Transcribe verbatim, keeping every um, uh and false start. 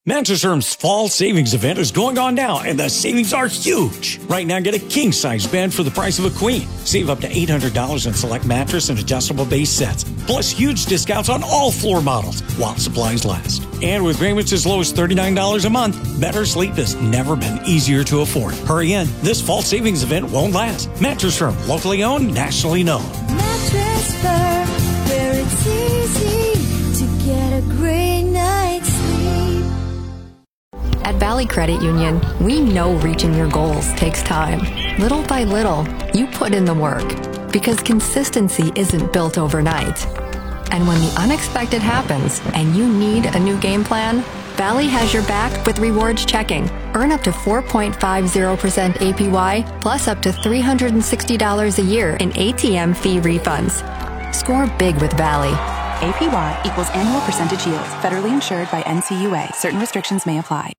Mattress Firm's fall savings event is going on now, and the savings are huge. Right now, get a king-size bed for the price of a queen. Save up to eight hundred dollars on select mattress and adjustable base sets. Plus, huge discounts on all floor models while supplies last. And with payments as low as thirty-nine dollars a month, better sleep has never been easier to afford. Hurry in. This fall savings event won't last. Mattress Firm, locally owned, nationally known. Mattress Firm, where it's easy to get a great night's sleep. At Valley Credit Union, we know reaching your goals takes time. Little by little, you put in the work because consistency isn't built overnight. And when the unexpected happens and you need a new game plan, Valley has your back with Rewards Checking. Earn up to four point five zero percent A P Y plus up to three hundred sixty dollars a year in A T M fee refunds. Score big with Valley. A P Y equals annual percentage yield. Federally insured by N C U A. Certain restrictions may apply.